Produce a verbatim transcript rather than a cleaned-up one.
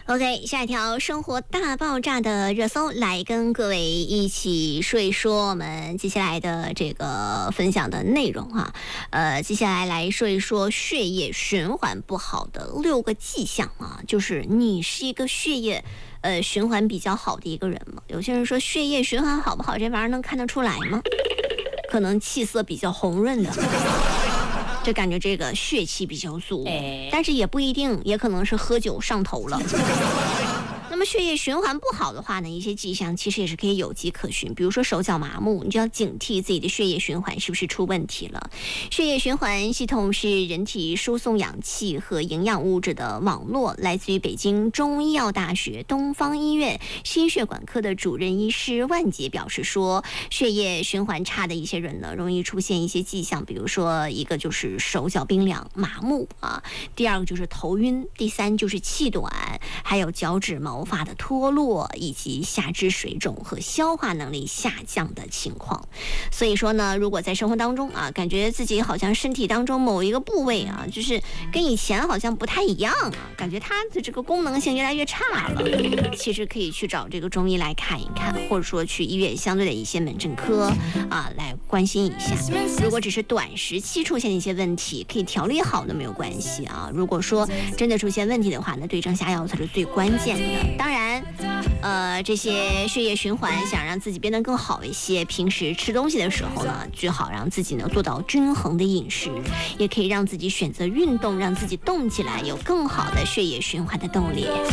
OK， 下一条生活大爆炸的热搜，来跟各位一起说一说我们接下来的这个分享的内容哈。呃，接下来来说一说血液循环不好的六个迹象啊，就是你是一个血液呃循环比较好的一个人吗？有些人说血液循环好不好，这玩意儿能看得出来吗？可能气色比较红润的。就感觉这个血气比较足，但是也不一定，也可能是喝酒上头了。那么血液循环不好的话呢，一些迹象其实也是可以有迹可循，比如说手脚麻木，你就要警惕自己的血液循环是不是出问题了。血液循环系统是人体输送氧气和营养物质的网络，来自于北京中医药大学东方医院心血管科的主任医师万杰表示说，血液循环差的一些人呢，容易出现一些迹象，比如说一个就是手脚冰凉麻木啊，第二个就是头晕，第三就是气短，还有脚趾毛发的脱落，以及下肢水肿和消化能力下降的情况。所以说呢，如果在生活当中啊，感觉自己好像身体当中某一个部位啊，就是跟以前好像不太一样啊，感觉它的这个功能性越来越差了，其实可以去找这个中医来看一看，或者说去医院相对的一些门诊科啊来关心一下。如果只是短时期出现一些问题，可以调理好的没有关系啊。如果说真的出现问题的话呢，对症下药才是最关键的。当然，呃，这些血液循环想让自己变得更好一些，平时吃东西的时候呢，最好让自己呢做到均衡的饮食，也可以让自己选择运动，让自己动起来，有更好的血液循环的动力。